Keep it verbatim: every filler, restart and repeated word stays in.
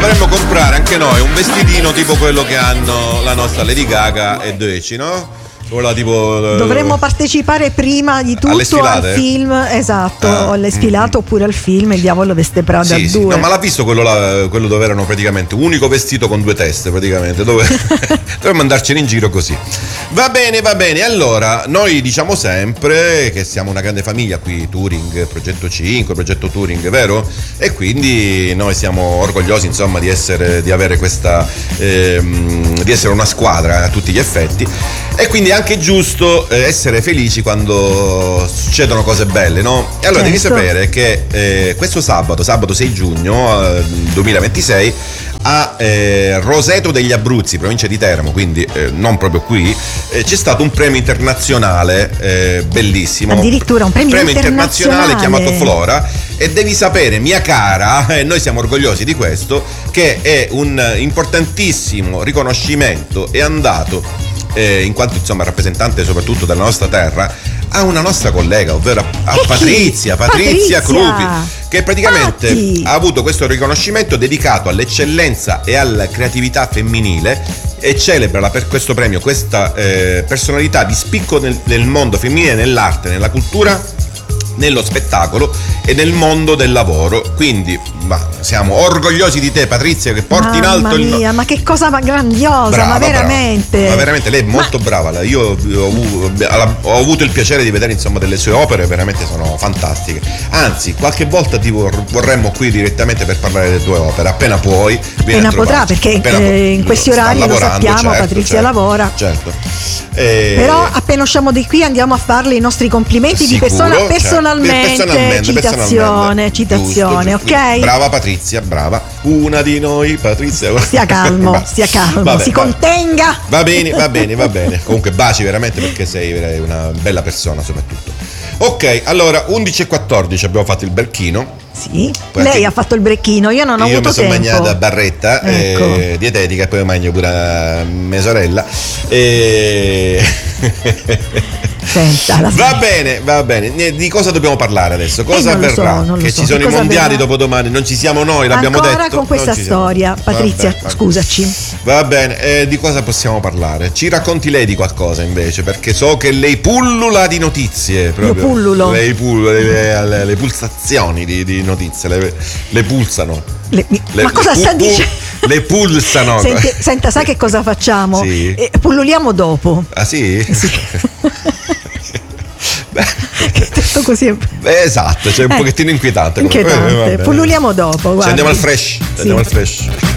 dovremmo comprare anche noi un vestitino tipo quello che hanno la nostra Lady Gaga e Doeci, no? Quella tipo, dovremmo partecipare prima di tutto al film, esatto, ah, alle sfilate mm, oppure al film Il diavolo veste Prada sì, due. Sì, no, ma l'ha visto quello là, quello dove erano praticamente unico vestito con due teste praticamente, dove dovremmo andarcene in giro così. Va bene, va bene. Allora, noi diciamo sempre che siamo una grande famiglia qui, Touring, Progetto cinque, Progetto Touring, vero? E quindi noi siamo orgogliosi, insomma, di essere, di avere questa, ehm, di essere una squadra a tutti gli effetti. E quindi è anche giusto eh, essere felici quando succedono cose belle, no? E allora certo. Devi sapere che eh, questo sabato, sabato sei giugno eh, duemilaventisei, a eh, Roseto degli Abruzzi, provincia di Teramo, quindi eh, non proprio qui, eh, c'è stato un premio internazionale eh, bellissimo. Addirittura un premio, premio internazionale. internazionale chiamato Flora. E devi sapere, mia cara, e eh, noi siamo orgogliosi di questo, che è un importantissimo riconoscimento, è andato Eh, in quanto insomma rappresentante soprattutto della nostra terra, a una nostra collega, ovvero a, a Patrizia, Patrizia, Patrizia Crupi, che praticamente Patti. ha avuto questo riconoscimento dedicato all'eccellenza e alla creatività femminile e celebra la, per questo premio questa eh, personalità di spicco nel, nel mondo femminile, nell'arte, nella cultura, nello spettacolo e nel mondo del lavoro. Quindi ma, siamo orgogliosi di te, Patrizia, che porti Mamma in alto mia, il no- ma che cosa grandiosa, brava, ma veramente brava. Ma veramente lei è molto ma... brava. Io ho, ho avuto il piacere di vedere insomma delle sue opere, veramente sono fantastiche. Anzi, qualche volta ti vorremmo qui direttamente per parlare delle tue opere, appena puoi. Appena potrà, perché appena eh, in questi orari lo sappiamo, certo, Patrizia certo, lavora. Certo. Eh... Però appena usciamo di qui andiamo a farle i nostri complimenti. Sicuro, di persona certo. personalmente, personalmente citazione, personalmente. citazione, giusto, giusto. Ok? Brava Patrizia, brava. Una di noi, Patrizia. Stia calmo, stia calmo, vabbè, si vabbè. contenga. Va bene, va bene, va bene. Comunque baci veramente, perché sei una bella persona soprattutto. Ok, allora undici e quattordici abbiamo fatto il Berchino. Sì, poi lei ha fatto il brecchino, io non ho io avuto tempo. Io mi sono mangiata barretta, ecco. eh, dietetica, e poi mangio pure a mia sorella. E... Senta, la va bene, va bene. Di cosa dobbiamo parlare adesso? Cosa eh, avverrà? So, che so. ci sono che i mondiali avverrà? dopodomani, non ci siamo noi, l'abbiamo Ancora detto. con questa storia, Patrizia, vabbè, scusaci. Va bene, eh, di cosa possiamo parlare? Ci racconti lei di qualcosa invece, perché so che lei pullula di notizie. Proprio. Io pullulo. Lei pullula, le, le, le pulsazioni di, di notizie, le, le pulsano. Le, le, ma cosa le, sta pu, dicendo? Le pulsano. Senti, senta, sai che cosa facciamo? Sì. Eh, pulluliamo dopo. Ah sì? Sì. Che detto così. Beh, esatto, c'è cioè un eh, pochettino inquietante. Inquietante. Eh, Pulluliamo dopo. Guarda. Ci andiamo al fresh. Ci sì. andiamo al fresh.